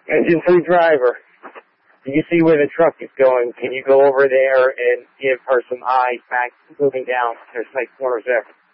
Engine 3 driver, do you see where the truck is going? Can you go over there and give her some eyes back moving down? There's like corners there.